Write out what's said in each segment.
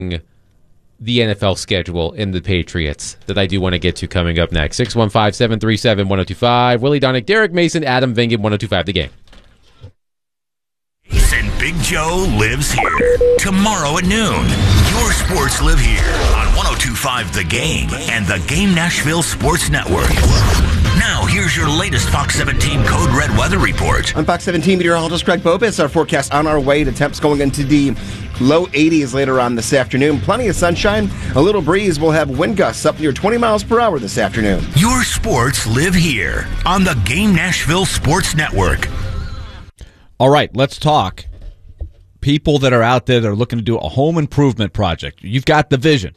the NFL schedule in the Patriots that I do want to get to coming up next. 615-737-1025. Willie Donick, Derek Mason, Adam Vingan, 1025 The Game. And Big Joe lives here. Tomorrow at noon, your sports live here on 1025 The Game and The Game Nashville Sports Network. Now, here's your latest Fox 17 Code Red weather report. I'm Fox 17 meteorologist Greg Bobis. Our forecast on our way to temps going into the low 80s later on this afternoon. Plenty of sunshine, a little breeze. We'll have wind gusts up near 20 miles per hour this afternoon. Your sports live here on the Game Nashville Sports Network. All right, let's talk. People that are out there that are looking to do a home improvement project. You've got the vision.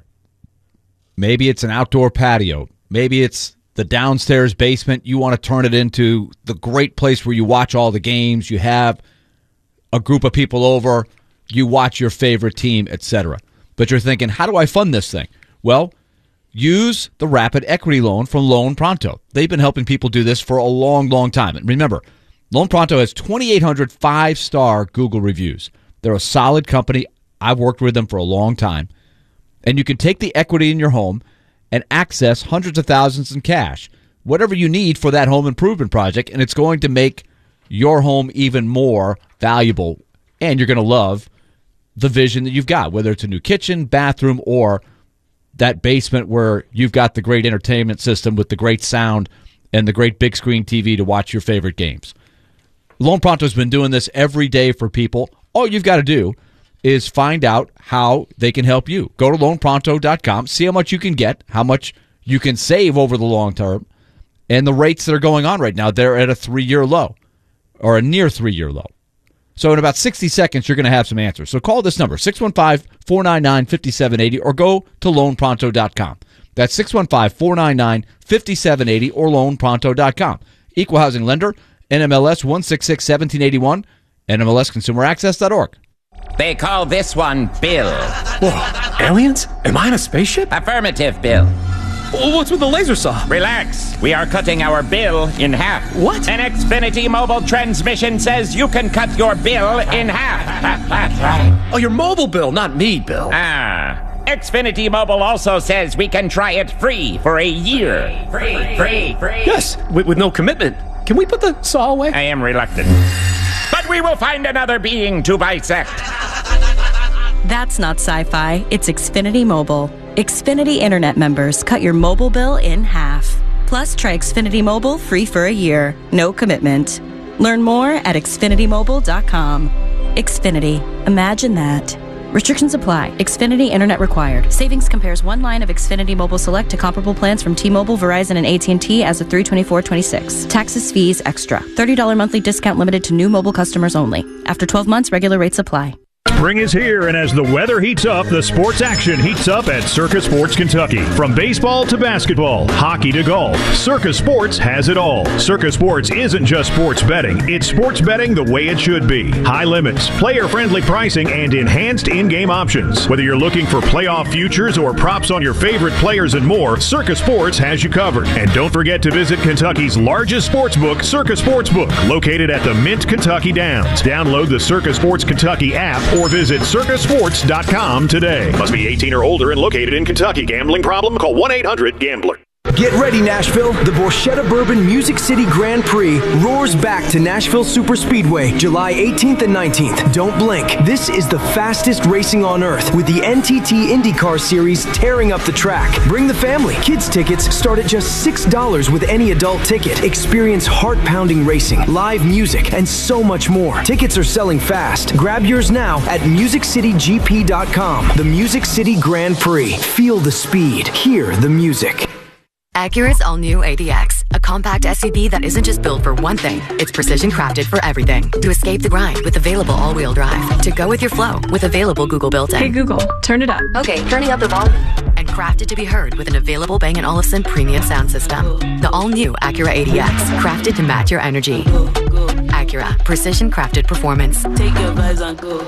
Maybe it's an outdoor patio. Maybe it's the downstairs basement. You want to turn it into the great place where you watch all the games. You have a group of people over. You watch your favorite team, etc. But you're thinking, how do I fund this thing? Well, use the Rapid Equity Loan from Loan Pronto. They've been helping people do this for a long, long time. And remember, Loan Pronto has 2,800 five-star Google reviews. They're a solid company. I've worked with them for a long time. And you can take the equity in your home and access hundreds of thousands in cash, whatever you need for that home improvement project, and it's going to make your home even more valuable. And you're going to love the vision that you've got, whether it's a new kitchen, bathroom, or that basement where you've got the great entertainment system with the great sound and the great big screen TV to watch your favorite games. Loan Pronto's been doing this every day for people. All you've got to do is find out how they can help you. Go to loanpronto.com, see how much you can get, how much you can save over the long term, and the rates that are going on right now, they're at a 3-year low, or a near 3-year low. So in about 60 seconds, you're going to have some answers. So call this number, 615-499-5780, or go to loanpronto.com. That's 615-499-5780 or loanpronto.com. Equal housing lender, NMLS 1661781, NMLSconsumeraccess.org. They call this one Bill. Whoa, aliens? Am I in a spaceship? Affirmative, Bill. What's with the laser saw? Relax. We are cutting our bill in half. What? An Xfinity mobile transmission says you can cut your bill in half. Oh, your mobile bill, not me, Bill. Xfinity Mobile also says we can try it free for a year. Free. Yes, with no commitment. Can we put the saw away? I am reluctant. But we will find another being to bisect. That's not sci-fi. It's Xfinity Mobile. Xfinity Internet members cut your mobile bill in half. Plus, try Xfinity Mobile free for a year. No commitment. Learn more at xfinitymobile.com. Xfinity. Imagine that. Restrictions apply. Xfinity Internet required. Savings compares one line of Xfinity Mobile Select to comparable plans from T-Mobile, Verizon, and AT&T as of 3/24/26. Taxes, fees, extra. $30 monthly discount limited to new mobile customers only. After 12 months, regular rates apply. Spring is here, and as the weather heats up, the sports action heats up at Circus Sports Kentucky. From baseball to basketball, hockey to golf, Circus Sports has it all. Circus Sports isn't just sports betting, it's sports betting the way it should be. High limits, player-friendly pricing, and enhanced in-game options. Whether you're looking for playoff futures or props on your favorite players and more, Circus Sports has you covered. And don't forget to visit Kentucky's largest sportsbook, Circus Sportsbook, located at the Mint Kentucky Downs. Download the Circus Sports Kentucky app or visit circusports.com today. Must be 18 or older and located in Kentucky. Gambling problem? Call 1-800-GAMBLER. Get ready, Nashville. The Borchetta Bourbon Music City Grand Prix roars back to Nashville Superspeedway July 18th and 19th. Don't blink. This is the fastest racing on earth with the NTT IndyCar Series tearing up the track. Bring the family. Kids tickets start at just $6 with any adult ticket. Experience heart-pounding racing, live music, and so much more. Tickets are selling fast. Grab yours now at MusicCityGP.com. The Music City Grand Prix. Feel the speed. Hear the music. Acura's all-new ADX, a compact SUV that isn't just built for one thing, it's precision-crafted for everything. To escape the grind with available all-wheel drive. To go with your flow with available Google built-in. Hey Google, turn it up. Okay, turning up the volume. And crafted to be heard with an available Bang & Olufsen premium sound system. The all-new Acura ADX, crafted to match your energy. Acura, precision-crafted performance. Take your vibes on go.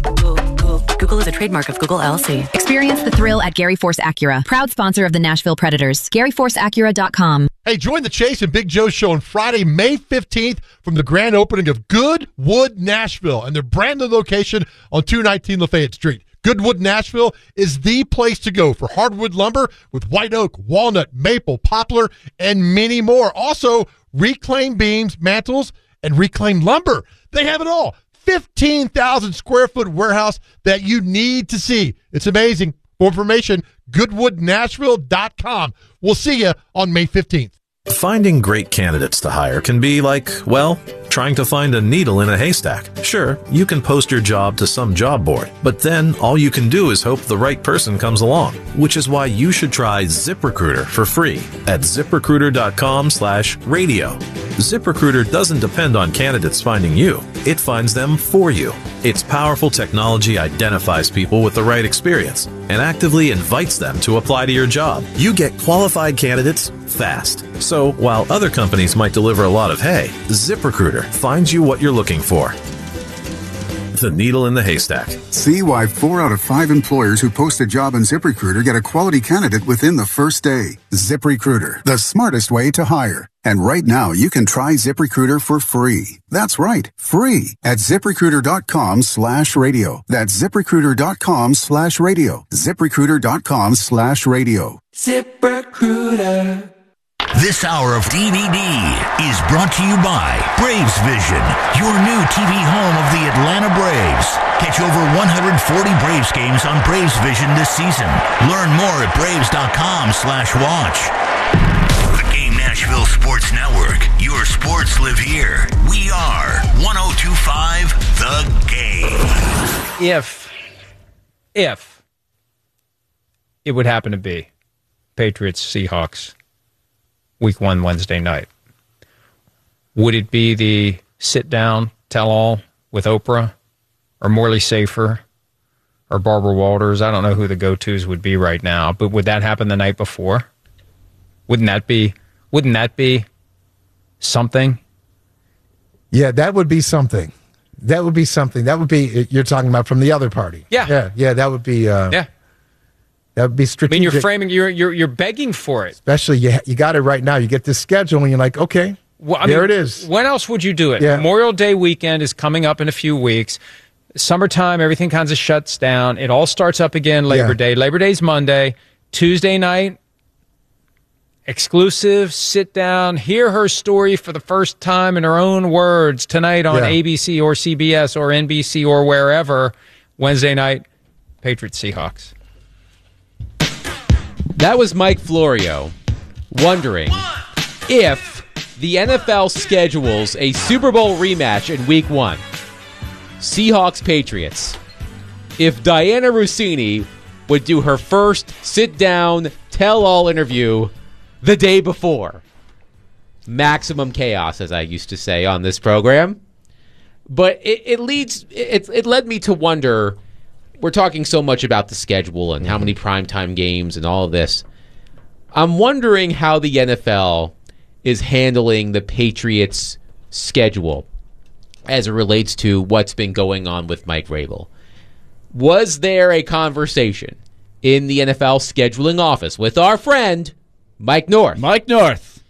Google is a trademark of Google LLC. Experience the thrill at Gary Force Acura, proud sponsor of the Nashville Predators. GaryForceAcura.com. Hey, join the Chase and Big Joe show on Friday, May 15th from the grand opening of Good Wood Nashville and their brand new location on 219 Lafayette Street. Goodwood Nashville is the place to go for hardwood lumber with white oak, walnut, maple, poplar, and many more. Also, reclaimed beams, mantles, and reclaimed lumber. They have it all. 15,000 square foot warehouse that you need to see. It's amazing. For information, goodwoodnashville.com. We'll see you on May 15th. Finding great candidates to hire can be like, well, trying to find a needle in a haystack. Sure, you can post your job to some job board, but then all you can do is hope the right person comes along, which is why you should try ZipRecruiter for free at ZipRecruiter.com/radio. ZipRecruiter doesn't depend on candidates finding you. It finds them for you. Its powerful technology identifies people with the right experience and actively invites them to apply to your job. You get qualified candidates fast. So while other companies might deliver a lot of hay, ZipRecruiter finds you what you're looking for. The needle in the haystack. See why 4 out of 5 employers who post a job on ZipRecruiter get a quality candidate within the first day. ZipRecruiter, the smartest way to hire. And right now, you can try ZipRecruiter for free. That's right, free at ZipRecruiter.com/radio. That's ZipRecruiter.com/radio. ZipRecruiter.com/radio. ZipRecruiter. This hour of DVD is brought to you by Braves Vision, your new TV home of the Atlanta Braves. Catch over 140 Braves games on Braves Vision this season. Learn more at Braves.com/watch. The Game Nashville Sports Network. Your sports live here. We are 102.5 The Game. If it would happen to be Patriots-Seahawks Week 1 Wednesday night, would it be the sit-down tell-all with Oprah or Morley Safer or Barbara Walters? I don't know who the go-tos would be right now, but would that happen the night before? Wouldn't that be something? Yeah, that would be something. That would be something. That would be, you're talking about from the other party. Yeah. Yeah, that would be that would be strategic. I mean, you're framing, you're begging for it. Especially, you got it right now. You get this schedule, and you're like, okay, there it is. When else would you do it? Yeah. Memorial Day weekend is coming up in a few weeks. Summertime, everything kind of shuts down. It all starts up again Labor Day. Labor Day's Monday. Tuesday night, exclusive, sit down, hear her story for the first time in her own words tonight on ABC or CBS or NBC or wherever. Wednesday night, Patriots-Seahawks. That was Mike Florio wondering if the NFL schedules a Super Bowl rematch in Week 1, Seahawks-Patriots, if Diana Rossini would do her first sit-down, tell-all interview the day before. Maximum chaos, as I used to say on this program. But it led me to wonder, we're talking so much about the schedule and how many primetime games and all of this. I'm wondering how the NFL is handling the Patriots' schedule as it relates to what's been going on with Mike Vrabel. Was there a conversation in the NFL scheduling office with our friend Mike North? Mike North.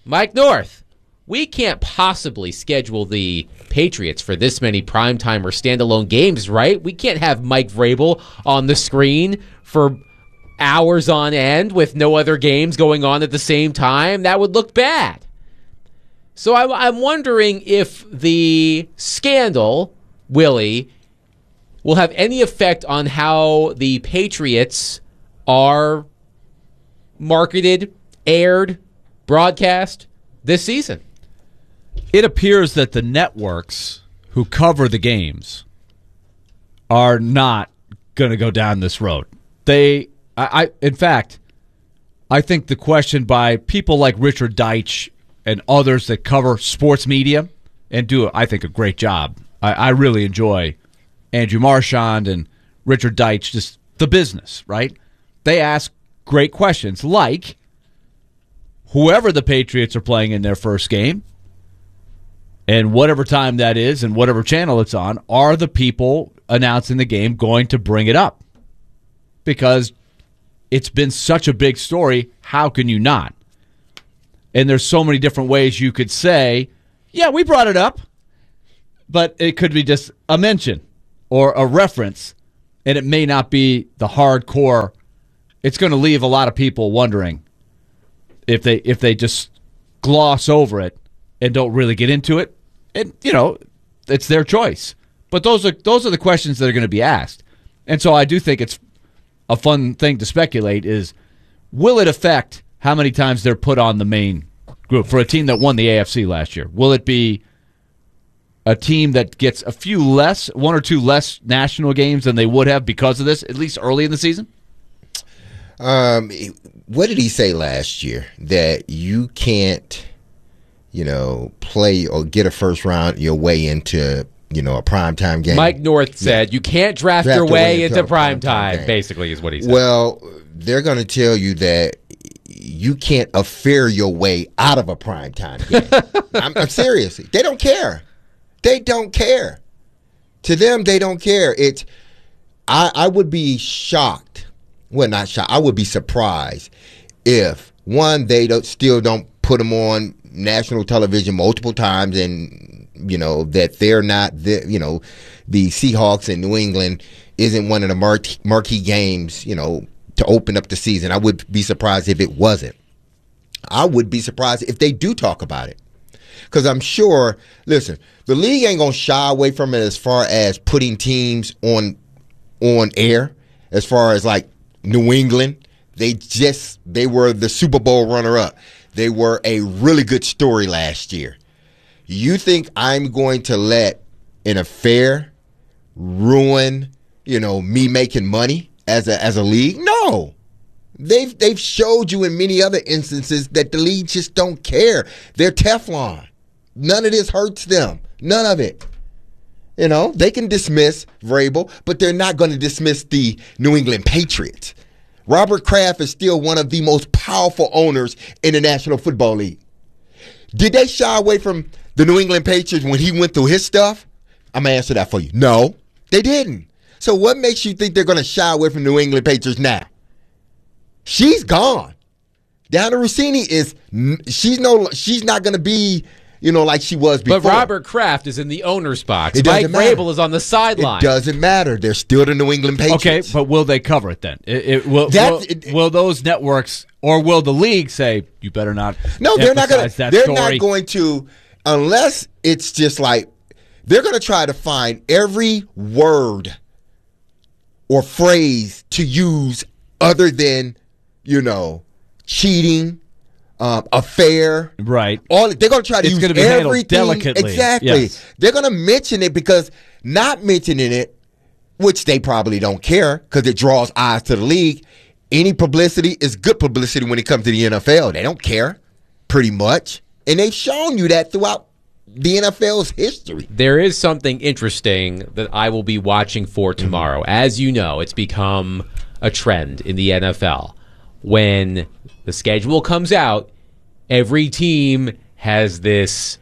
We can't possibly schedule the Patriots for this many primetime or standalone games, right? We can't have Mike Vrabel on the screen for hours on end with no other games going on at the same time. That would look bad. So I'm wondering if the scandal, Willie, will have any effect on how the Patriots are marketed, aired, broadcast this season. It appears that the networks who cover the games are not going to go down this road. In fact, I think the question by people like Richard Deitch and others that cover sports media and do, I think, a great job. I really enjoy Andrew Marchand and Richard Deitch, just the business, right? They ask great questions like, whoever the Patriots are playing in their first game, and whatever time that is and whatever channel it's on, are the people announcing the game going to bring it up? Because it's been such a big story, how can you not? And there's so many different ways you could say, yeah, we brought it up, but it could be just a mention or a reference. and it may not be the hardcore. It's going to leave a lot of people wondering if they just gloss over it and don't really get into it. And it's their choice. But those are the questions that are going to be asked. And so I do think it's a fun thing to speculate is, will it affect how many times they're put on the main group for a team that won the AFC last year? Will it be a team that gets one or two less national games than they would have because of this, at least early in the season? What did he say last year? That you can't, play or get a first round your way into, a primetime game. Mike North said you can't draft your way into primetime, basically, is what he said. Well, they're going to tell you that you can't affair your way out of a primetime game. I'm seriously. They don't care. They don't care. To them, they don't care. I would be shocked. Well, not shocked. I would be surprised if, one, they still don't put them on national television multiple times, and that they're not the Seahawks in New England isn't one of the marquee games to open up the season. I would be surprised if it wasn't. I would be surprised if they do talk about it, because I'm sure. Listen, the league ain't gonna shy away from it as far as putting teams on air. As far as like New England, they were the Super Bowl runner-up. They were a really good story last year. You think I'm going to let an affair ruin, me making money as a league? No. They've showed you in many other instances that the league just don't care. They're Teflon. None of this hurts them. None of it. They can dismiss Vrabel, but they're not going to dismiss the New England Patriots. Robert Kraft is still one of the most powerful owners in the National Football League. Did they shy away from the New England Patriots when he went through his stuff? I'm going to answer that for you. No, they didn't. So what makes you think they're going to shy away from the New England Patriots now? She's gone. Diana Rossini she's not going to be, like she was before. But Robert Kraft is in the owner's box. Mike Vrabel is on the sideline. It doesn't matter. They're still the New England Patriots. Okay, but will they cover it then? Will those networks or will the league say, you better not? No, they're not going to. They're not going to, unless it's just like, they're going to try to find every word or phrase to use other than, cheating, affair. Right. They're going to try to use everything delicately. Exactly. Yes. They're going to mention it, because not mentioning it, which they probably don't care because it draws eyes to the league. Any publicity is good publicity when it comes to the NFL. They don't care, pretty much. And they've shown you that throughout the NFL's history. There is something interesting that I will be watching for tomorrow. Mm-hmm. As you know, it's become a trend in the NFL. When the schedule comes out, every team has this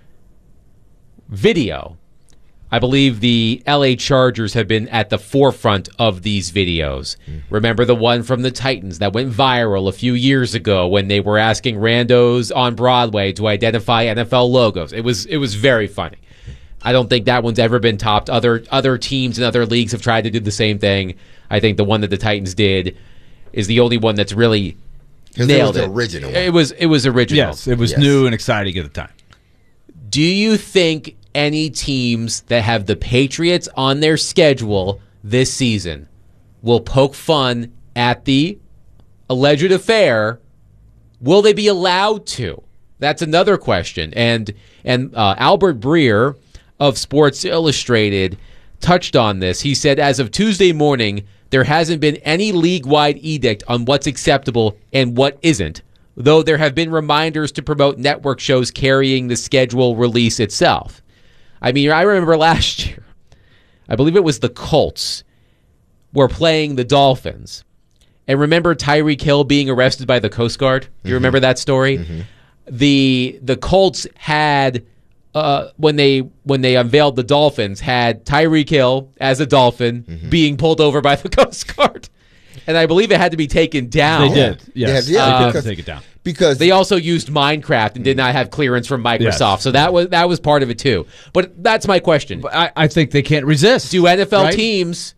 video. I believe the LA Chargers have been at the forefront of these videos. Remember the one from the Titans that went viral a few years ago when they were asking randos on Broadway to identify NFL logos? It was very funny. I don't think that one's ever been topped. Other teams and other leagues have tried to do the same thing. I think the one that the Titans did is the only one that's really nailed it. Original. It was original. Yes, it was new and exciting at the time. Do you think any teams that have the Patriots on their schedule this season will poke fun at the alleged affair? Will they be allowed to? That's another question. And Albert Breer of Sports Illustrated touched on this. He said, as of Tuesday morning, there hasn't been any league-wide edict on what's acceptable and what isn't, though there have been reminders to promote network shows carrying the schedule release itself. I mean, I remember last year, I believe it was the Colts were playing the Dolphins. And remember Tyreek Hill being arrested by the Coast Guard? Do you remember that story? Mm-hmm. The Colts had, when they unveiled the Dolphins, had Tyreek Hill as a Dolphin being pulled over by the Coast Guard. And I believe it had to be taken down. They did. Yes. They did have to take it down. Because they also used Minecraft and did not have clearance from Microsoft. Yes. So that was part of it too. But that's my question. I think they can't resist. Do NFL teams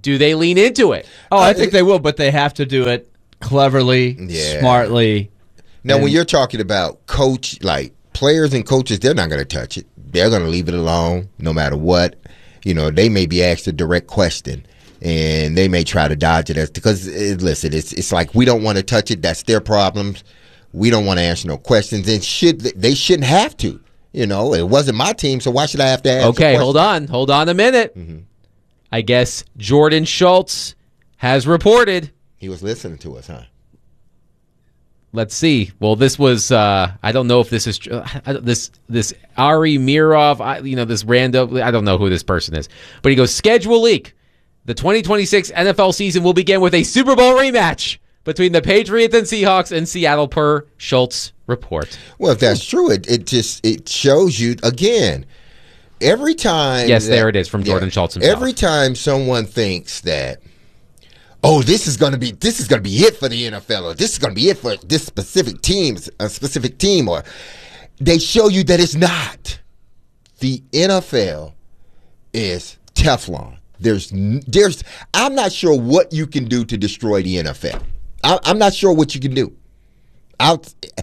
Do they lean into it? Oh, I think they will, but they have to do it cleverly, smartly. Now, when you're talking about players and coaches, they're not going to touch it. They're going to leave it alone no matter what. They may be asked a direct question, and they may try to dodge it because, listen, it's like we don't want to touch it. That's their problems. We don't want to answer no questions, and they shouldn't have to. It wasn't my team, so why should I have to ask? Okay, hold on a minute. Mm-hmm. I guess Jordan Schultz has reported. He was listening to us, huh? Let's see. Well, this was, I don't know if this is this Ari Mirov, this random, I don't know who this person is. But he goes, schedule leak. The 2026 NFL season will begin with a Super Bowl rematch between the Patriots and Seahawks in Seattle, per Schultz report. Well, if that's true, it shows you, again, every time. Yes, there it is from Jordan Schultz himself. Every time someone thinks that, this is going to be it for the NFL, or this is going to be it for this specific team, or they show you that it's not. The NFL is Teflon. I'm not sure what you can do to destroy the NFL. I'm not sure what you can do. I'm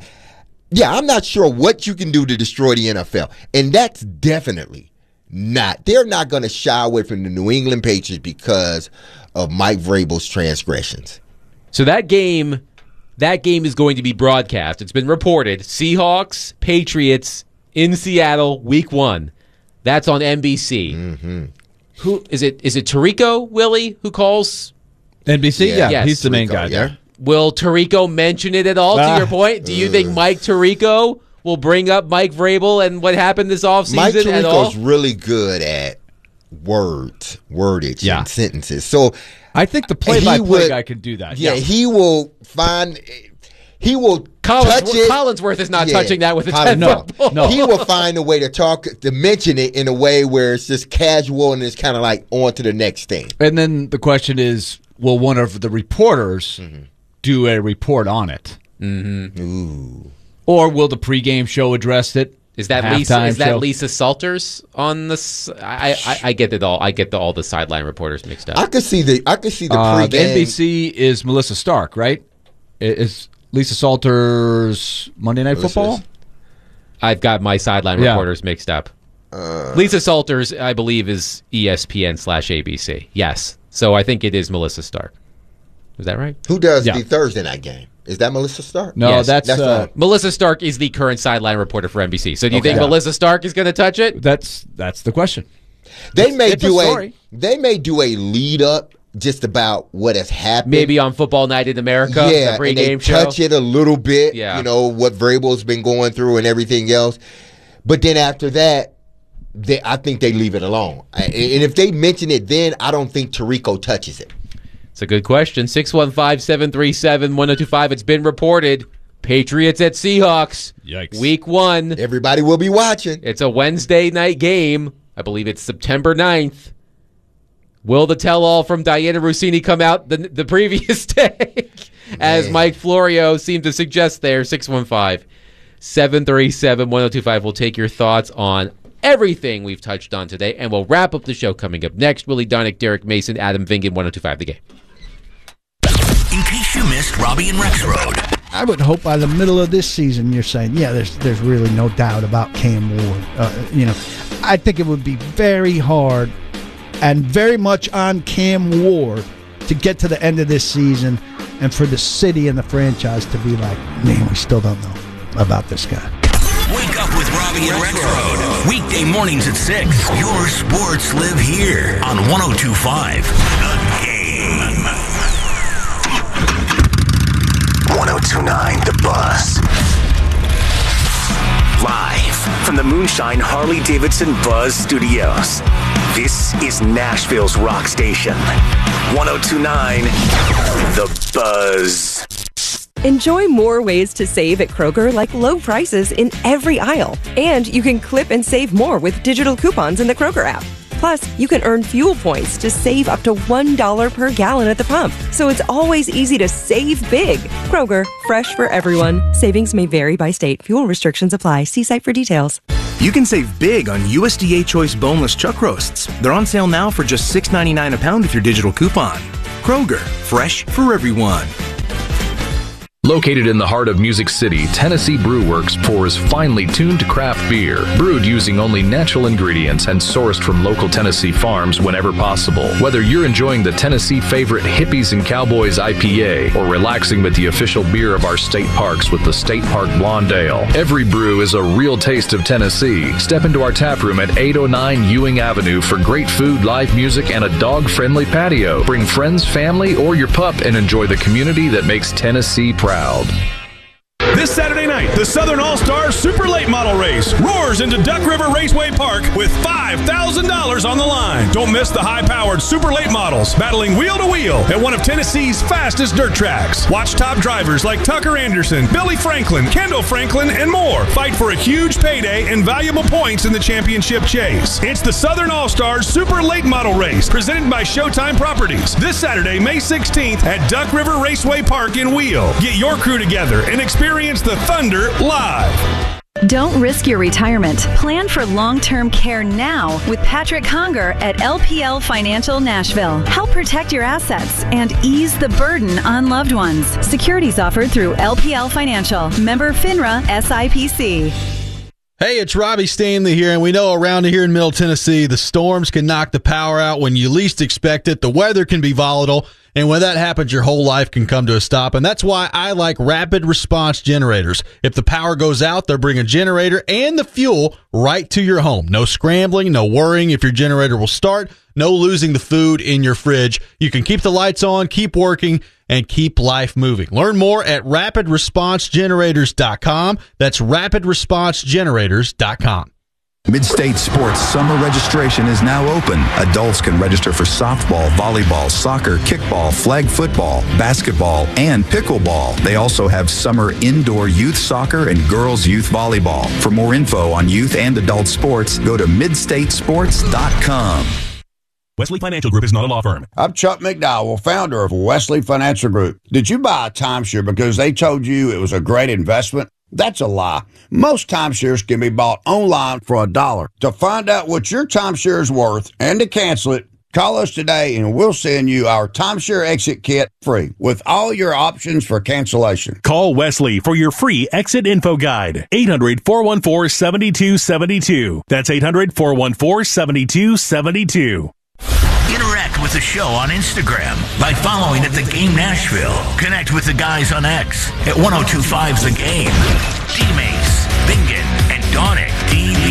not sure what you can do to destroy the NFL, and that's definitely not. They're not going to shy away from the New England Patriots because of Mike Vrabel's transgressions. So that game is going to be broadcast. It's been reported. Seahawks, Patriots in Seattle, Week 1. That's on NBC. Mm-hmm. Who is it? Is it Tirico, Willie, who calls? NBC? Yeah, yes. He's the main guy there. Will Tirico mention it at all, to your point? Do you think Mike Tirico will bring up Mike Vrabel and what happened this offseason Mike at all? Tirico's really good at wordage and sentences. So I think the play-by-play guy can do that. Yeah, he will touch it. Collinsworth is not touching that with a 10-foot No. He will find a way to mention it in a way where it's just casual and it's kind of like on to the next thing. And then the question is, will one of the reporters do a report on it? Mm-hmm. Ooh. Or will the pregame show address it? Is that Lisa Salters on this? I get it all. I get all the sideline reporters mixed up. I could see the pregame. The NBC is Melissa Stark, right? Is Lisa Salters Monday Night Football? I've got my sideline reporters mixed up. Lisa Salters, I believe, is ESPN/ABC. Yes, so I think it is Melissa Stark. Is that right? Who does the Thursday night game? Is that Melissa Stark? No, yes, that's Melissa Stark is the current sideline reporter for NBC. So do you think Melissa Stark is going to touch it? That's the question. They may do a lead up just about what has happened. Maybe on Football Night in America, the pregame show. Touch it a little bit. Yeah. What Vrabel's been going through and everything else. But then after that, I think they leave it alone. And if they mention it, then I don't think Tirico touches it. It's a good question. 615-737-1025. It's been reported. Patriots at Seahawks. Yikes. Week 1. Everybody will be watching. It's a Wednesday night game. I believe it's September 9th. Will the tell-all from Diana Rossini come out the previous day? As Mike Florio seemed to suggest there. 615-737-1025. We'll take your thoughts on everything we've touched on today, and we'll wrap up the show coming up next. Willie Donick, Derek Mason, Adam Vingan, 102.5 The Game. In case you missed Robbie and Rexroad. I would hope by the middle of this season you're saying, there's really no doubt about Cam Ward. I think it would be very hard and very much on Cam Ward to get to the end of this season and for the city and the franchise to be like, man, we still don't know about this guy. Wake up with Robbie and Rexroad. Weekday mornings at 6. Your sports live here on 102.5 The Game. 102.9 The Buzz. Live from the Moonshine Harley-Davidson Buzz Studios. This is Nashville's rock station. 102.9 The Buzz. Enjoy more ways to save at Kroger, like low prices in every aisle. And you can clip and save more with digital coupons in the Kroger app. Plus, you can earn fuel points to save up to $1 per gallon at the pump. So it's always easy to save big. Kroger, fresh for everyone. Savings may vary by state. Fuel restrictions apply. See site for details. You can save big on USDA Choice boneless chuck roasts. They're on sale now for just $6.99 a pound with your digital coupon. Kroger, fresh for everyone. Located in the heart of Music City, Tennessee Brew Works pours finely tuned craft beer, brewed using only natural ingredients and sourced from local Tennessee farms whenever possible. Whether you're enjoying the Tennessee favorite Hippies and Cowboys IPA or relaxing with the official beer of our state parks with the State Park Blonde Ale, every brew is a real taste of Tennessee. Step into our tap room at 809 Ewing Avenue for great food, live music, and a dog-friendly patio. Bring friends, family, or your pup and enjoy the community that makes Tennessee proud. This Saturday night, the Southern All-Stars Super Late Model Race roars into Duck River Raceway Park with $5,000 on the line. Don't miss the high-powered Super Late Models battling wheel to wheel at one of Tennessee's fastest dirt tracks. Watch top drivers like Tucker Anderson, Billy Franklin, Kendall Franklin, and more fight for a huge payday and valuable points in the championship chase. It's the Southern All-Stars Super Late Model Race presented by Showtime Properties this Saturday, May 16th at Duck River Raceway Park in Wheel. Get your crew together and experience the Thunder live. Don't risk your retirement. Plan for long-term care now with Patrick Conger at LPL Financial Nashville. Help protect your assets and ease the burden on loved ones. Securities offered through LPL Financial. Member FINRA SIPC. Hey, it's Robbie Stanley here, and we know around here in Middle Tennessee, the storms can knock the power out when you least expect it. The weather can be volatile, and when that happens, your whole life can come to a stop, and that's why I like rapid response generators. If the power goes out, they'll bring a generator and the fuel right to your home. No scrambling, no worrying if your generator will start, no losing the food in your fridge. You can keep the lights on, keep working, and keep life moving. Learn more at rapidresponsegenerators.com. That's rapidresponsegenerators.com. Midstate Sports summer registration is now open. Adults can register for softball, volleyball, soccer, kickball, flag football, basketball, and pickleball. They also have summer indoor youth soccer and girls youth volleyball. For more info on youth and adult sports, go to midstatesports.com. Wesley Financial Group is not a law firm. I'm Chuck McDowell, founder of Wesley Financial Group. Did you buy a timeshare because they told you it was a great investment? That's a lie. Most timeshares can be bought online for $1. To find out what your timeshare is worth and to cancel it, call us today and we'll send you our timeshare exit kit free with all your options for cancellation. Call Wesley for your free exit info guide. 800-414-7272. That's 800-414-7272. Interact with the show on Instagram by following at The Game Nashville. Connect with the guys on X at 1025 The Game. D-Mace, Bingen, and Donick D.